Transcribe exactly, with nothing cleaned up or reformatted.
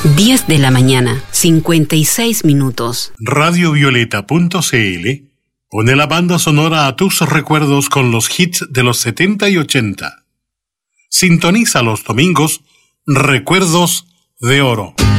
diez de la mañana, cincuenta y seis minutos. Radio Violeta punto c l pone la banda sonora a tus recuerdos con los hits de los setenta y ochenta. Sintoniza los domingos Recuerdos de Oro.